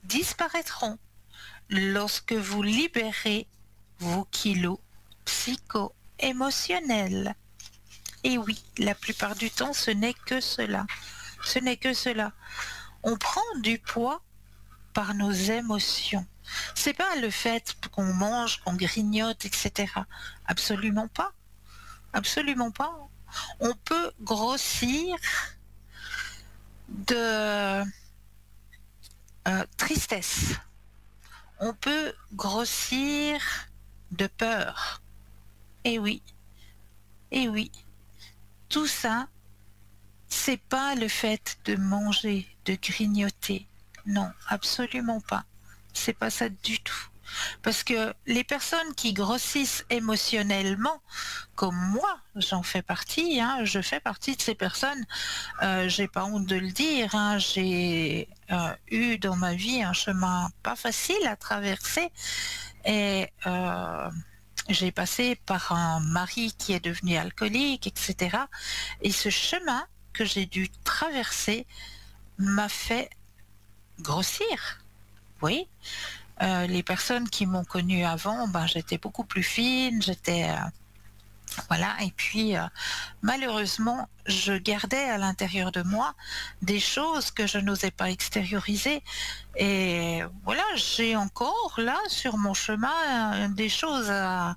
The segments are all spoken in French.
disparaîtront lorsque vous libérez vos kilos psycho-émotionnels. Et oui, la plupart du temps, ce n'est que cela. Ce n'est que cela. On prend du poids par nos émotions. C'est pas le fait qu'on mange, qu'on grignote, etc. Absolument pas. Absolument pas. On peut grossir de tristesse. On peut grossir de peur. Et oui, et oui. Tout ça, c'est pas le fait de manger, de grignoter. Non, absolument pas. C'est pas ça du tout. Parce que les personnes qui grossissent émotionnellement, comme moi, j'en fais partie, hein, je fais partie de ces personnes, j'ai pas honte de le dire, hein, j'ai eu dans ma vie un chemin pas facile à traverser et j'ai passé par un mari qui est devenu alcoolique, etc. Et ce chemin que j'ai dû traverser m'a fait grossir. Oui. Les personnes qui m'ont connue avant, ben, j'étais beaucoup plus fine, voilà, et puis malheureusement, je gardais à l'intérieur de moi des choses que je n'osais pas extérioriser. Et voilà, j'ai encore là sur mon chemin des choses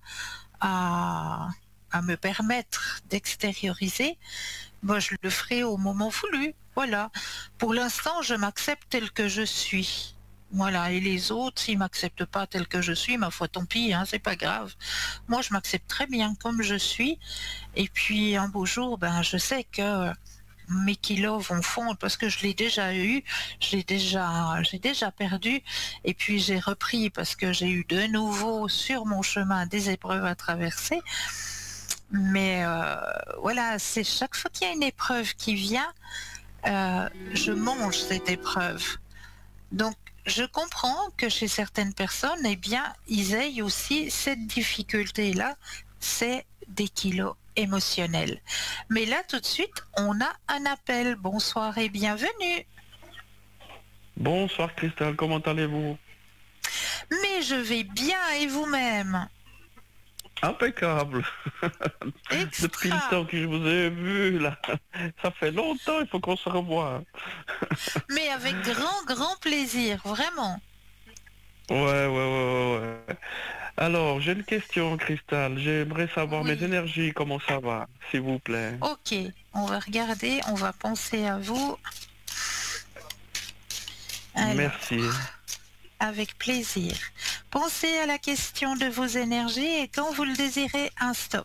à, à me permettre d'extérioriser. Moi, je le ferai au moment voulu. Voilà. Pour l'instant, je m'accepte tel que je suis. Voilà, et les autres, s'ils m'acceptent pas tel que je suis, ma foi, tant pis, hein, c'est pas grave. Moi, je m'accepte très bien comme je suis. Et puis, un beau jour, ben, je sais que mes kilos vont fondre parce que je l'ai déjà eu, j'ai déjà perdu. Et puis, j'ai repris parce que j'ai eu de nouveau sur mon chemin des épreuves à traverser. Mais voilà, c'est chaque fois qu'il y a une épreuve qui vient, je mange cette épreuve. Donc, je comprends que chez certaines personnes, eh bien, ils aient aussi cette difficulté-là, c'est des kilos émotionnels. Mais là, tout de suite, on a un appel. Bonsoir et bienvenue. Bonsoir Christelle, comment allez-vous? Mais je vais bien et vous-même? Impeccable. Depuis le Extra. temps que je vous ai vu, là, ça fait longtemps, il faut qu'on se revoie. Mais avec grand, grand plaisir, vraiment. Ouais. Alors, j'ai une question, Christelle. J'aimerais savoir mes Oui. énergies, comment ça va, s'il vous plaît. Ok, on va regarder, on va penser à vous. Alors, Merci. avec plaisir. Pensez à la question de vos énergies et quand vous le désirez, un stop.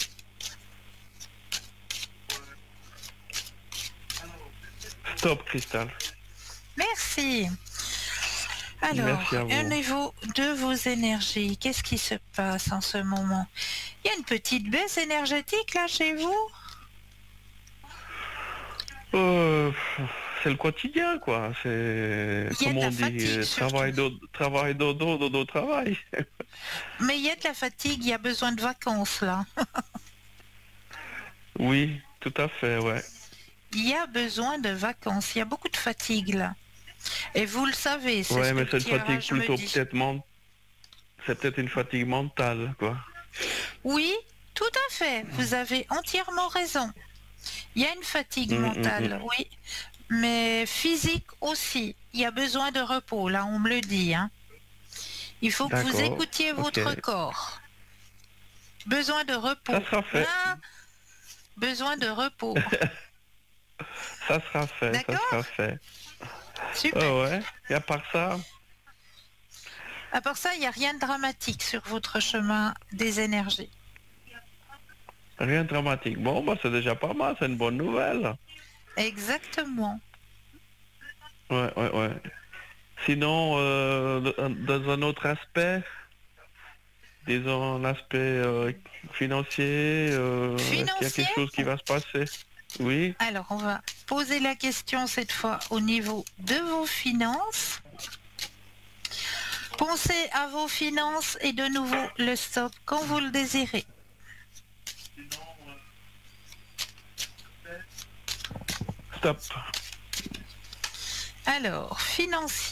Stop, Christelle. Merci. Merci Alors, à au vous. niveau de vos énergies, qu'est-ce qui se passe en ce moment? Il y a une petite baisse énergétique là chez vous? Euh, c'est le quotidien, quoi. C'est, Il y a de comment la on dit, fatigue surtout. travail, dodo, dodo, travail. Mais il y a de la fatigue, il y a besoin de vacances là. Oui, tout à fait, ouais. Il y a besoin de vacances, il y a beaucoup de fatigue là. Et vous le savez, c'est ce Ouais, que mais le c'est une fatigue tirage me plutôt dit. peut-être c'est peut-être une fatigue mentale, quoi. Oui, tout à fait, vous avez entièrement raison. Il y a une fatigue Hum. mentale, oui, mais physique aussi. Il y a besoin de repos, là on me le dit, hein. Il faut que vous D'accord, écoutiez ok. votre corps. Besoin de Ça repos. sera fait. Hein? Besoin de repos. Ça sera fait, ça sera D'accord? fait. Super. Oh ouais, et à part ça, À part ça, il n'y a rien de dramatique sur votre chemin des énergies. rien de dramatique. Bon, bah c'est déjà pas mal, c'est une bonne nouvelle. Exactement. Ouais. Sinon, dans un autre aspect, disons l'aspect financier, est-ce qu'il y a Financier? quelque chose qui va se passer? Oui, Alors, on va poser la question cette fois au niveau de vos finances. Pensez à vos finances et de nouveau le stop quand vous le désirez. stop. Alors, financier.